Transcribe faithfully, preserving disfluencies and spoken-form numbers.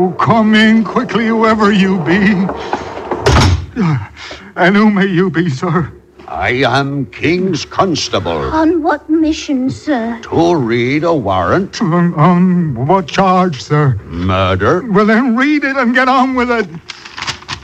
Oh, come in quickly, whoever you be. And who may you be, sir? I am King's Constable. On what mission, sir? To read a warrant. On, on what charge, sir? Murder. Well, then read it and get on with it.